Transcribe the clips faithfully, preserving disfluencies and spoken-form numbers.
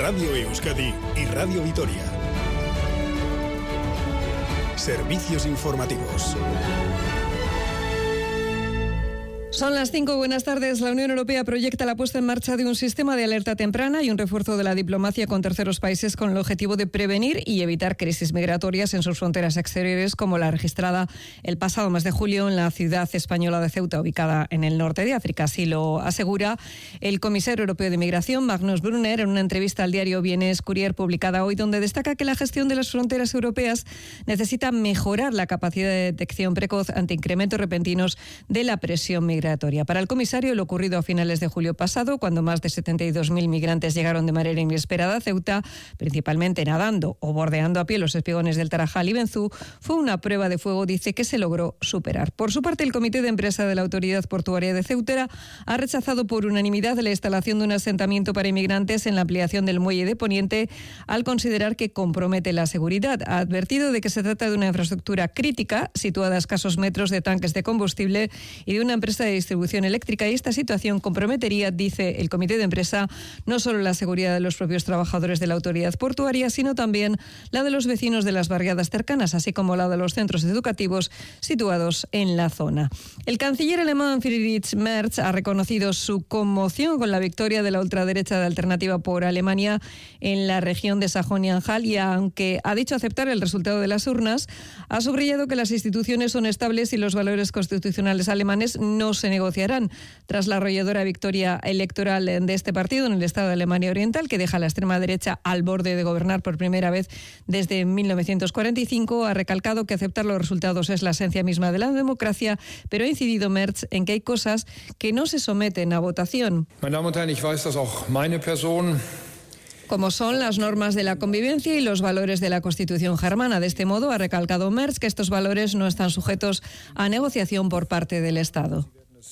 Radio Euskadi y Radio Vitoria. Servicios informativos. Son las cinco, buenas tardes. La Unión Europea proyecta la puesta en marcha de un sistema de alerta temprana y un refuerzo de la diplomacia con terceros países con el objetivo de prevenir y evitar crisis migratorias en sus fronteras exteriores, como la registrada el pasado mes de julio en la ciudad española de Ceuta, ubicada en el norte de África. Así lo asegura el comisario europeo de Migración, Magnus Brunner, en una entrevista al diario Bienes Courier publicada hoy, donde destaca que la gestión de las fronteras europeas necesita mejorar la capacidad de detección precoz ante incrementos repentinos de la presión migratoria. Para el comisario, lo ocurrido a finales de julio pasado, cuando más de setenta y dos mil migrantes llegaron de manera inesperada a Ceuta, principalmente nadando o bordeando a pie los espigones del Tarajal y Benzú, fue una prueba de fuego, dice, que se logró superar. Por su parte, el Comité de Empresa de la Autoridad Portuaria de Ceuta ha rechazado por unanimidad la instalación de un asentamiento para inmigrantes en la ampliación del muelle de Poniente, al considerar que compromete la seguridad. Ha advertido de que se trata de una infraestructura crítica, situada a escasos metros de tanques de combustible y de una empresa de distribución eléctrica, y esta situación comprometería, dice el comité de empresa, no solo la seguridad de los propios trabajadores de la autoridad portuaria, sino también la de los vecinos de las barriadas cercanas, así como la de los centros educativos situados en la zona. El canciller alemán Friedrich Merz ha reconocido su conmoción con la victoria de la ultraderecha de Alternativa por Alemania en la región de Sajonia-Anhalt, y aunque ha dicho aceptar el resultado de las urnas, ha subrayado que las instituciones son estables y los valores constitucionales alemanes no se negociarán. Tras la arrolladora victoria electoral de este partido en el estado de Alemania Oriental, que deja a la extrema derecha al borde de gobernar por primera vez desde mil novecientos cuarenta y cinco, ha recalcado que aceptar los resultados es la esencia misma de la democracia, pero ha incidido Merz en que hay cosas que no se someten a votación. Meine Damen und Herren, ich weiß, dass auch meine Person como son las normas de la convivencia y los valores de la Constitución germana. De este modo, ha recalcado Merz que estos valores no están sujetos a negociación por parte del Estado.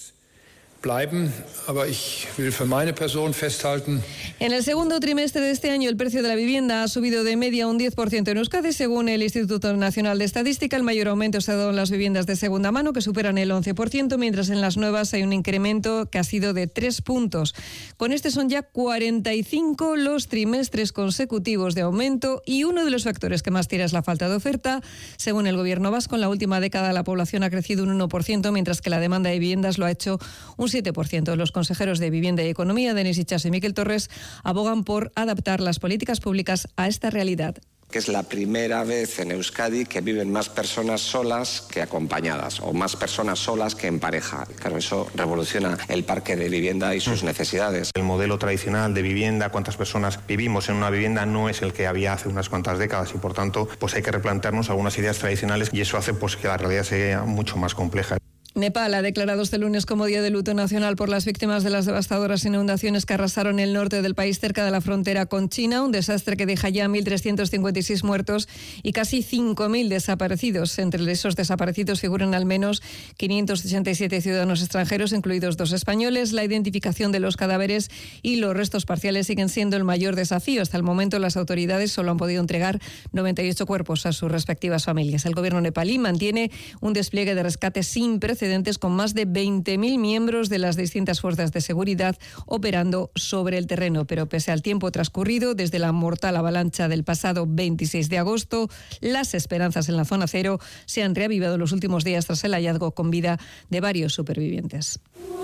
bleiben, aber ich will für meine Person festhalten. En el segundo trimestre de este año, el precio de la vivienda ha subido de media un diez por ciento en Euskadi, según el Instituto Nacional de Estadística. El mayor aumento se ha dado en las viviendas de segunda mano, que superan el once por ciento, mientras en las nuevas hay un incremento que ha sido de tres puntos. Con este son ya cuarenta y cinco los trimestres consecutivos de aumento, y uno de los factores que más tira es la falta de oferta. Según el gobierno vasco, en la última década la población ha crecido un uno por ciento, mientras que la demanda de viviendas lo ha hecho un siete por ciento. Los consejeros de Vivienda y Economía, Denis Itxaso y Miquel Torres, abogan por adaptar las políticas públicas a esta realidad. Que es la primera vez en Euskadi que viven más personas solas que acompañadas, o más personas solas que en pareja. Claro, eso revoluciona el parque de vivienda y sus necesidades. El modelo tradicional de vivienda, cuántas personas vivimos en una vivienda, no es el que había hace unas cuantas décadas, y por tanto pues hay que replantearnos algunas ideas tradicionales, y eso hace pues que la realidad sea mucho más compleja. Nepal ha declarado este lunes como Día de Luto Nacional por las víctimas de las devastadoras inundaciones que arrasaron el norte del país cerca de la frontera con China, un desastre que deja ya mil trescientos cincuenta y seis muertos y casi cinco mil desaparecidos. Entre esos desaparecidos figuran al menos quinientos ochenta y siete ciudadanos extranjeros, incluidos dos españoles. La identificación de los cadáveres y los restos parciales siguen siendo el mayor desafío. Hasta el momento, las autoridades solo han podido entregar noventa y ocho cuerpos a sus respectivas familias. El gobierno nepalí mantiene un despliegue de rescate sin precedentes, con más de veinte mil miembros de las distintas fuerzas de seguridad operando sobre el terreno. Pero pese al tiempo transcurrido desde la mortal avalancha del pasado veintiséis de agosto, las esperanzas en la zona cero se han reavivado en los últimos días tras el hallazgo con vida de varios supervivientes.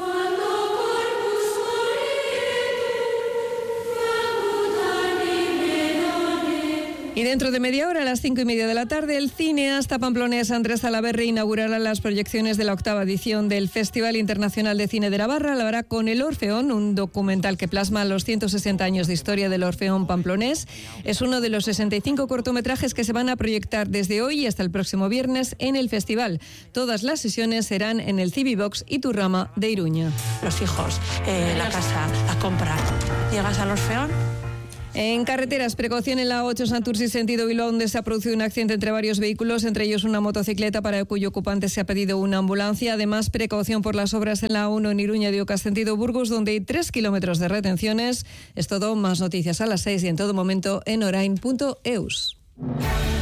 Y dentro de media hora, a las cinco y media de la tarde, el cineasta pamplonés Andrés Salaberry inaugurará las proyecciones de la octava edición del Festival Internacional de Cine de Navarra. Lo hará con El Orfeón, un documental que plasma los ciento sesenta años de historia del Orfeón pamplonés. Es uno de los sesenta y cinco cortometrajes que se van a proyectar desde hoy hasta el próximo viernes en el festival. Todas las sesiones serán en el Cibibox Iturrama de Iruña. Los hijos, eh, la casa, la compra. Llegas al Orfeón. En carreteras, precaución en la ocho Santurce sentido Bilbao, donde se ha producido un accidente entre varios vehículos, entre ellos una motocicleta para cuyo ocupante se ha pedido una ambulancia. Además, precaución por las obras en la uno en Iruña de Ocas sentido Burgos, donde hay tres kilómetros de retenciones. Es todo, más noticias a las seis y en todo momento en orain punto eus.